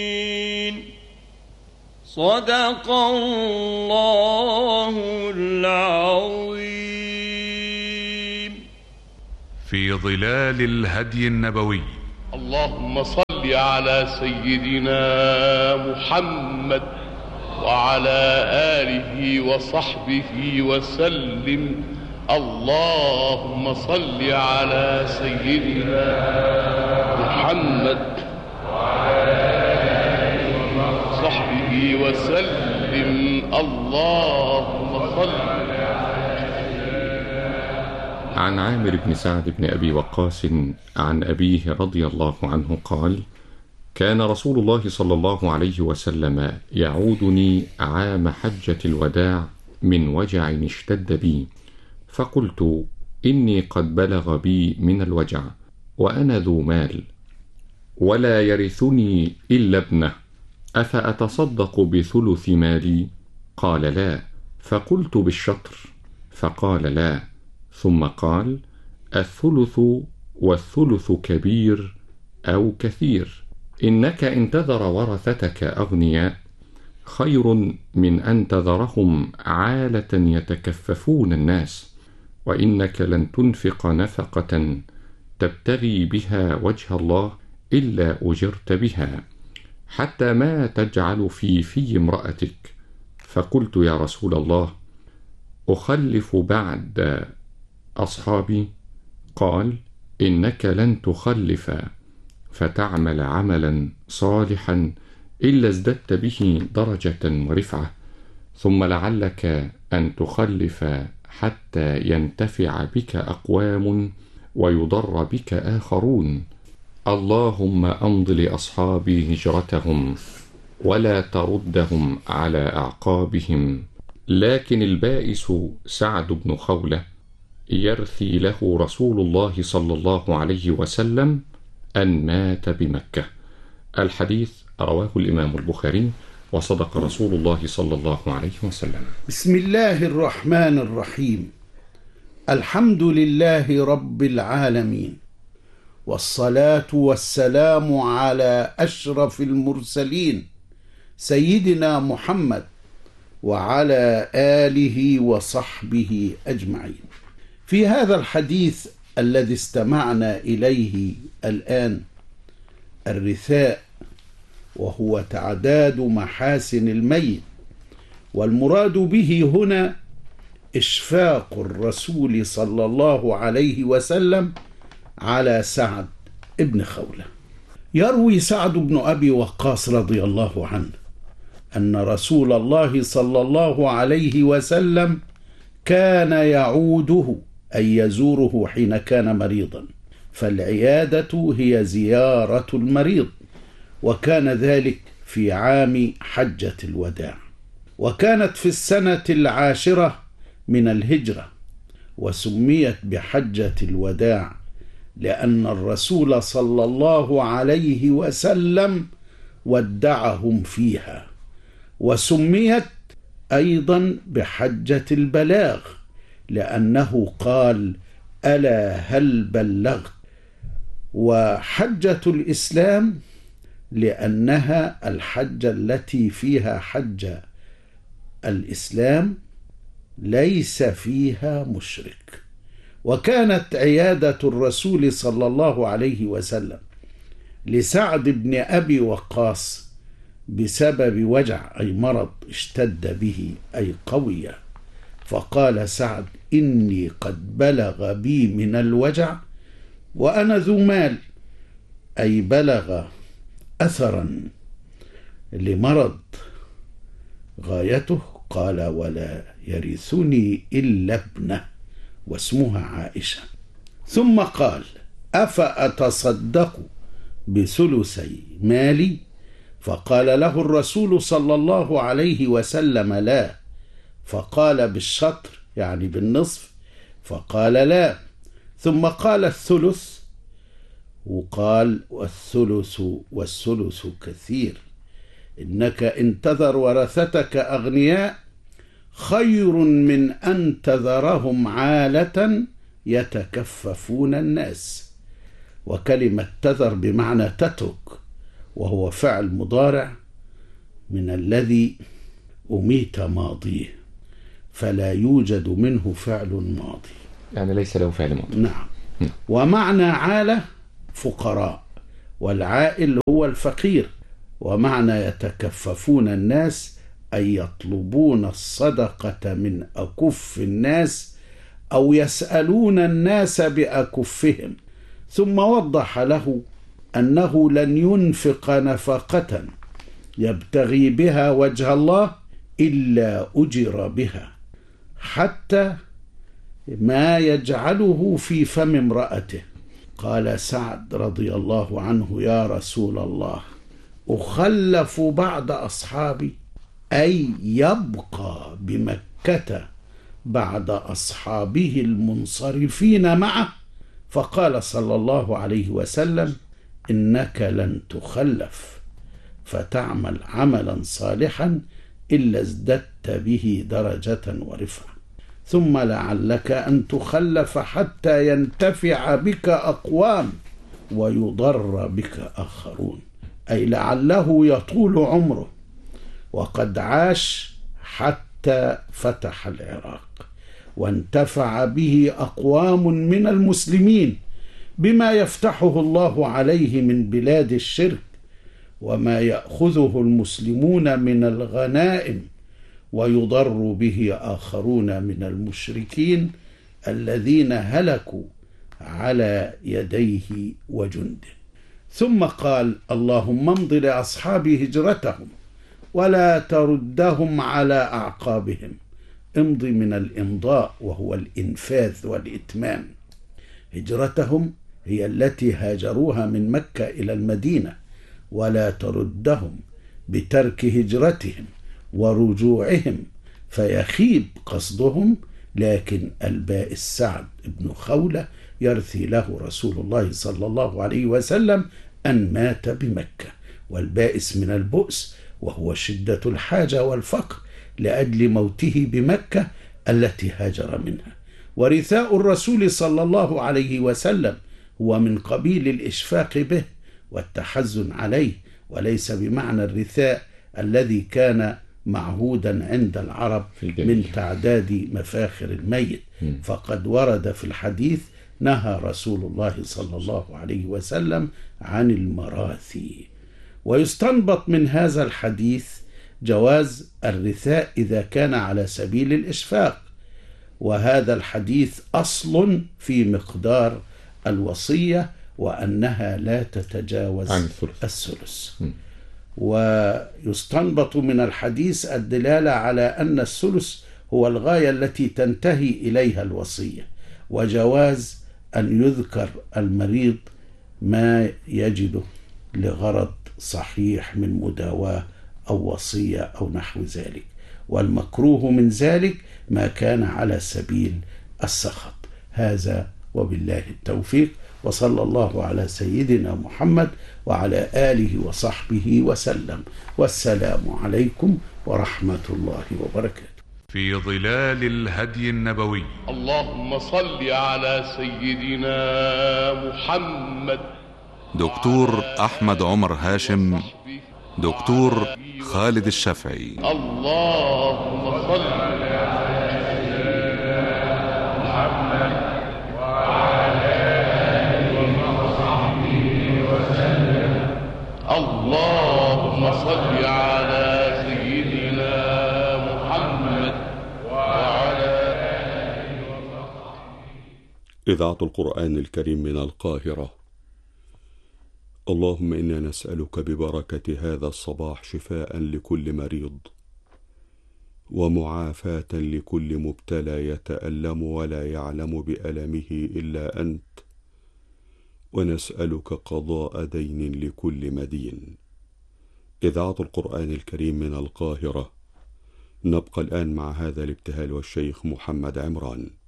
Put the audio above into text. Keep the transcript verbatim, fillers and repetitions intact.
صدق الله العظيم. في ظلال الهدي النبوي. اللهم صل على سيدنا محمد وعلى آله وصحبه وسلم. اللهم صل على سيدنا محمد وعلى آله وصحبه وسلم. اللهم صل. عن عامر بن سعد بن أبي وقاص عن أبيه رضي الله عنه قال: كان رسول الله صلى الله عليه وسلم يعودني عام حجة الوداع من وجع اشتد بي، فقلت: إني قد بلغ بي من الوجع وأنا ذو مال ولا يرثني إلا ابنه، أفأتصدق بثلث مالي؟ قال: لا. فقلت: بالشطر؟ فقال: لا. ثم قال: الثلث والثلث كبير أو كثير، إنك إن تذر ورثتك أغنياء خير من أن تذرهم عالة يتكففون الناس، وإنك لن تنفق نفقة تبتغي بها وجه الله إلا أجرت بها، حتى ما تجعل في في امرأتك. فقلت: يا رسول الله، أخلف بعد أصحابي؟ قال: إنك لن تخلف فتعمل عملا صالحا إلا ازددت به درجة ورفعة، ثم لعلك أن تخلف حتى ينتفع بك أقوام ويضر بك آخرون. اللهم أمض لأصحابي هجرتهم ولا تردهم على أعقابهم. لكن البائس سعد بن خولة يرثي له رسول الله صلى الله عليه وسلم أن مات بمكة. الحديث رواه الإمام البخاري، وصدق رسول الله صلى الله عليه وسلم. بسم الله الرحمن الرحيم. الحمد لله رب العالمين، والصلاة والسلام على أشرف المرسلين سيدنا محمد وعلى آله وصحبه أجمعين. في هذا الحديث الذي استمعنا إليه الآن الرثاء، وهو تعداد محاسن الميت، والمراد به هنا إشفاق الرسول صلى الله عليه وسلم على سعد ابن خولة. يروي سعد بن أبي وقاص رضي الله عنه أن رسول الله صلى الله عليه وسلم كان يعوده أي يزوره حين كان مريضا، فالعيادة هي زيارة المريض، وكان ذلك في عام حجة الوداع، وكانت في السنة العاشرة من الهجرة، وسميت بحجة الوداع لأن الرسول صلى الله عليه وسلم ودعهم فيها، وسميت أيضا بحجة البلاغ لأنه قال: ألا هل بلغت؟ وحجة الإسلام لأنها الحجة التي فيها حج الإسلام ليس فيها مشرك. وكانت عيادة الرسول صلى الله عليه وسلم لسعد بن أبي وقاص بسبب وجع أي مرض اشتد به أي قوية، فقال سعد: إني قد بلغ بي من الوجع وأنا ذو مال، أي بلغ أثرا لمرض غايته. قال: ولا يرثني إلا ابنه، واسمها عائشة. ثم قال: أفأتصدق بثلثي مالي؟ فقال له الرسول صلى الله عليه وسلم: لا. فقال: بالشطر يعني بالنصف؟ فقال: لا. ثم قال: الثلث؟ وقال: والثلث والثلث كثير، إنك إن تذر ورثتك أغنياء خير من أن تذرهم عالة يتكففون الناس. وكلمة تذر بمعنى تترك، وهو فعل مضارع من الذي أميت ماضيه، فلا يوجد منه فعل ماضي، يعني ليس له فعل ماضي. نعم. ومعنى عالة فقراء، والعائل هو الفقير. ومعنى يتكففون الناس أي يطلبون الصدقة من أكف الناس أو يسألون الناس بأكفهم. ثم وضح له أنه لن ينفق نفقة يبتغي بها وجه الله إلا أجر بها، حتى ما يجعله في فم امرأته. قال سعد رضي الله عنه: يا رسول الله، أخلف بعد أصحابي، أي يبقى بمكة بعد أصحابه المنصرفين معه؟ فقال صلى الله عليه وسلم: إنك لن تخلف، فتعمل عملا صالحا إلا ازددت به درجة ورفعة، ثم لعلك أن تخلف حتى ينتفع بك أقوام ويضر بك آخرون، أي لعله يطول عمره. وقد عاش حتى فتح العراق وانتفع به أقوام من المسلمين بما يفتحه الله عليه من بلاد الشرك وما يأخذه المسلمون من الغنائم، ويضر به آخرون من المشركين الذين هلكوا على يديه وجنده. ثم قال: اللهم امض لأصحاب هجرتهم ولا تردهم على أعقابهم. امض من الإمضاء وهو الإنفاذ والإتمام. هجرتهم هي التي هاجروها من مكة إلى المدينة، ولا تردهم بترك هجرتهم ورجوعهم فيخيب قصدهم. لكن البائس سعد بن خولة يرثي له رسول الله صلى الله عليه وسلم أن مات بمكة، والبائس من البؤس وهو شدة الحاجة والفقر لأجل موته بمكة التي هاجر منها. ورثاء الرسول صلى الله عليه وسلم هو من قبيل الإشفاق به والتحزن عليه، وليس بمعنى الرثاء الذي كان معهودا عند العرب من تعداد مفاخر الميت. فقد ورد في الحديث: نهى رسول الله صلى الله عليه وسلم عن المراثي. ويستنبط من هذا الحديث جواز الرثاء إذا كان على سبيل الإشفاق، وهذا الحديث أصل في مقدار الوصية وأنها لا تتجاوز الثلث. ويستنبط من الحديث الدلالة على أن الثلث هو الغاية التي تنتهي إليها الوصية، وجواز أن يذكر المريض ما يجده لغرض صحيح من مداواة أو وصية أو نحو ذلك. والمكروه من ذلك ما كان على سبيل السخط. هذا وبالله التوفيق، وصلى الله على سيدنا محمد وعلى آله وصحبه وسلم، والسلام عليكم ورحمة الله وبركاته. في ظلال الهدي النبوي. اللهم صل على سيدنا محمد. دكتور أحمد عمر هاشم، دكتور خالد الشافعي. اللهم صل على سيدنا محمد وعلى آله وصحبه وسلم. اللهم صل على سيدنا محمد وعلى آله وصحبه. إذاعة القرآن الكريم من القاهرة. اللهم إنا نسألك ببركة هذا الصباح شفاء لكل مريض، ومعافاة لكل مبتلى يتألم ولا يعلم بألمه إلا أنت، ونسألك قضاء دين لكل مدين. إذاعة القرآن الكريم من القاهرة. نبقى الآن مع هذا الابتهال والشيخ محمد عمران.